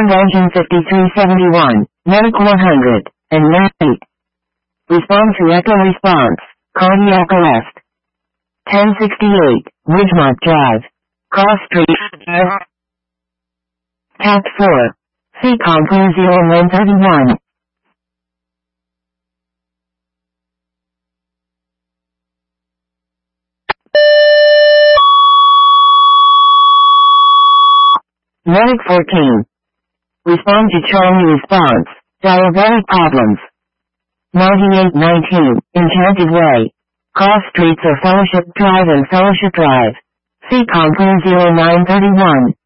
Command Engine 5371, Medic 100, and NAT 8. Respond to echo response, cardiac arrest. 1068, Ridgemont Drive, Cross Street. Cat 4, CCOM 30131. Medic 14. Respond to Charlie response, diabetic problems. 9819, Enchanted Way, Cross Streets of Fellowship Drive and Fellowship Drive, CCOM 30931.